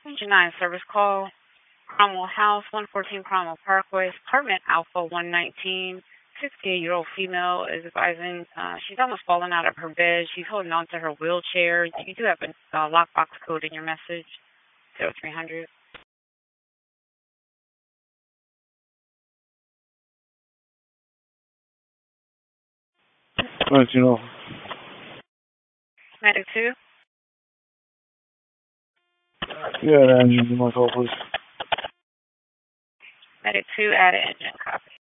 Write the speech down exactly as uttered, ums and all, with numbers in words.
Engine nine service call. Cromwell House, one fourteen Cromwell Parkway, apartment Alpha one nineteen. sixty-eight-year-old female is advising uh, she's almost fallen out of her bed. She's holding on to her wheelchair. You do have a uh, lockbox code in your message, zero three hundred. Right, you know. Medic two? Yeah, the engine, you might call, please. Medic two, add an engine, copy.